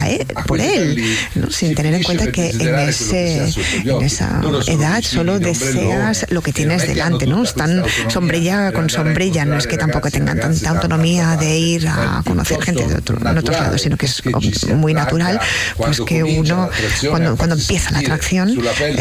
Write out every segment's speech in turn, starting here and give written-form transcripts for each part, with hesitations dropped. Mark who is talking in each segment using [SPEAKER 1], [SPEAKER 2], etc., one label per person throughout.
[SPEAKER 1] por él, ¿no? Sin tener en cuenta que en esa edad solo deseas lo que tienes delante, ¿no? Están sombrilla con sombrilla, no es que tampoco tengan tanta autonomía de ir a conocer gente en otros lados, sino que es muy natural, pues que uno, cuando empieza la atracción,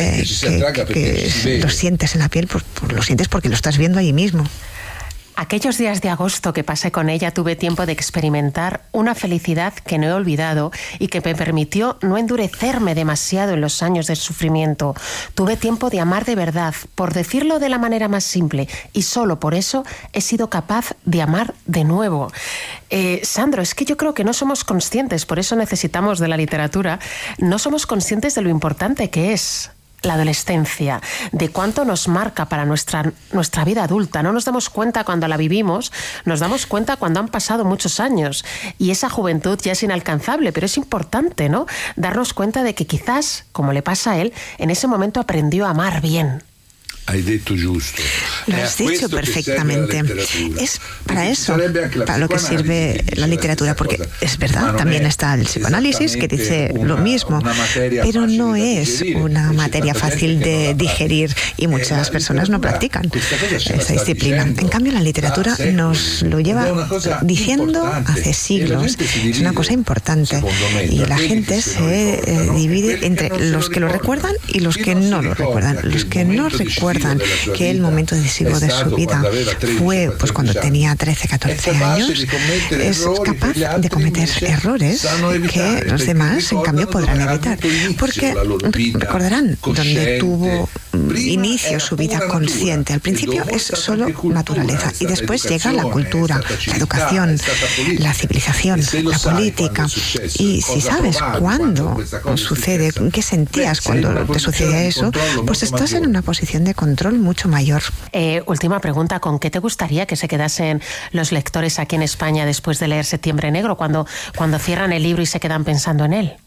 [SPEAKER 1] que lo sientes en la piel, pues lo sientes porque lo estás viendo allí mismo.
[SPEAKER 2] Aquellos días de agosto que pasé con ella tuve tiempo de experimentar una felicidad que no he olvidado y que me permitió no endurecerme demasiado en los años de sufrimiento. Tuve tiempo de amar de verdad, por decirlo de la manera más simple, y solo por eso he sido capaz de amar de nuevo. Sandro, es que yo creo que no somos conscientes, por eso necesitamos de la literatura, no somos conscientes de lo importante que es la adolescencia, de cuánto nos marca para nuestra vida adulta. No nos damos cuenta cuando la vivimos, nos damos cuenta cuando han pasado muchos años y esa juventud ya es inalcanzable, pero es importante, ¿no? Darnos cuenta de que quizás, como le pasa a él, en ese momento aprendió a amar bien.
[SPEAKER 3] Hai detto giusto.
[SPEAKER 1] Lo has dicho perfectamente. Es para eso, para lo que sirve la literatura, porque es verdad, también está el psicoanálisis que dice lo mismo, pero no es una materia fácil de digerir y muchas personas no practican esa disciplina. En cambio, la literatura nos lo lleva diciendo hace siglos. Es una cosa importante y la gente se divide entre los que lo recuerdan y los que no lo recuerdan. Los que no recuerdan que el momento decisivo de su vida fue pues cuando tenía 13, 14 años, es capaz de cometer errores que los demás en cambio podrán evitar, porque recordarán donde tuvo inicio su vida consciente. Al principio es solo naturaleza y después llega la cultura, la educación, la civilización, la política. Y si sabes cuándo sucede, qué sentías cuando te sucedía eso, pues estás en una posición de control mucho mayor.
[SPEAKER 2] Última pregunta, ¿con qué te gustaría que se quedasen los lectores aquí en España después de leer Septiembre Negro, cuando cierran el libro y se quedan pensando en él?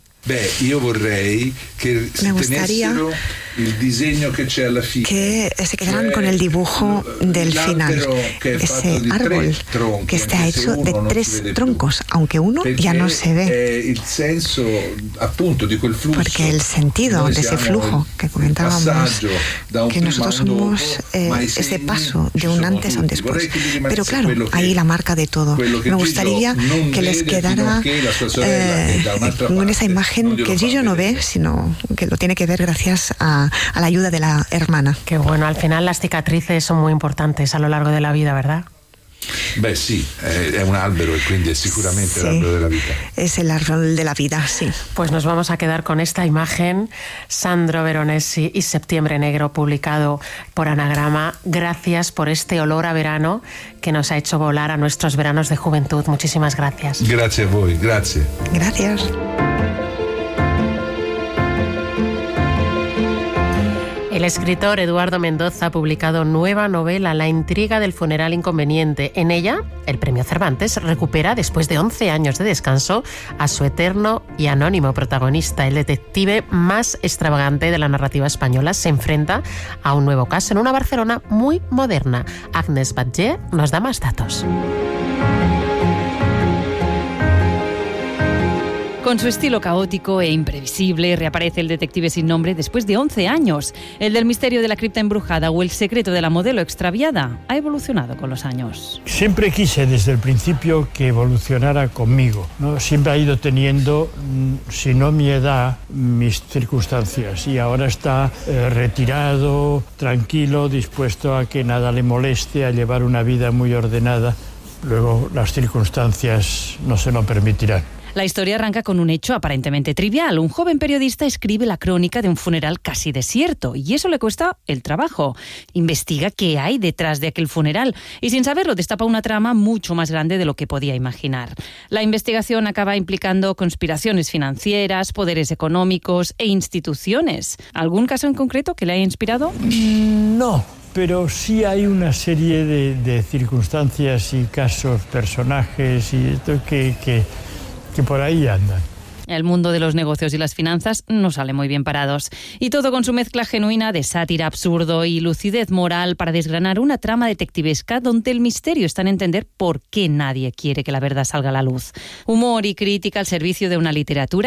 [SPEAKER 1] Me gustaría que se quedaran con el dibujo del final, ese árbol que está hecho de 3 troncos, aunque uno ya no se ve, porque el sentido de ese flujo que comentábamos, que nosotros somos ese paso de un antes a un después, pero claro, ahí la marca de todo. Me gustaría que les quedara con esa imagen que Gillo no ve, sino que lo tiene que ver gracias a la ayuda de la hermana.
[SPEAKER 2] Qué bueno, al final las cicatrices son muy importantes a lo largo de la vida, ¿verdad?
[SPEAKER 3] Beh sì, è un albero e quindi è sicuramente l'albero della vita.
[SPEAKER 1] Es el árbol de la vida, sí.
[SPEAKER 2] Pues nos vamos a quedar con esta imagen, Sandro Veronesi y Septiembre Negro, publicado por Anagrama. Gracias por este olor a verano que nos ha hecho volar a nuestros veranos de juventud. Muchísimas gracias.
[SPEAKER 3] Grazie a voi, grazie.
[SPEAKER 1] Gracias.
[SPEAKER 2] El escritor Eduardo Mendoza ha publicado nueva novela, La intriga del funeral inconveniente. En ella, el premio Cervantes recupera, después de 11 años de descanso, a su eterno y anónimo protagonista. El detective más extravagante de la narrativa española se enfrenta a un nuevo caso en una Barcelona muy moderna. Agnes Batlle nos da más datos.
[SPEAKER 4] Con su estilo caótico e imprevisible, reaparece el detective sin nombre después de 11 años. El del misterio de la cripta embrujada o el secreto de la modelo extraviada ha evolucionado con los años.
[SPEAKER 5] Siempre quise desde el principio que evolucionara conmigo, ¿no? Siempre ha ido teniendo, si no mi edad, mis circunstancias. Y ahora está retirado, tranquilo, dispuesto a que nada le moleste, a llevar una vida muy ordenada. Luego las circunstancias no se lo permitirán.
[SPEAKER 4] La historia arranca con un hecho aparentemente trivial. Un joven periodista escribe la crónica de un funeral casi desierto y eso le cuesta el trabajo. Investiga qué hay detrás de aquel funeral y sin saberlo destapa una trama mucho más grande de lo que podía imaginar. La investigación acaba implicando conspiraciones financieras, poderes económicos e instituciones. ¿Algún caso en concreto que le haya inspirado?
[SPEAKER 5] No. Pero sí hay una serie de circunstancias y casos, personajes y esto que por ahí andan.
[SPEAKER 4] El mundo de los negocios y las finanzas no sale muy bien parados. Y todo con su mezcla genuina de sátira, absurdo y lucidez moral para desgranar una trama detectivesca donde el misterio está en entender por qué nadie quiere que la verdad salga a la luz. Humor y crítica al servicio de una literatura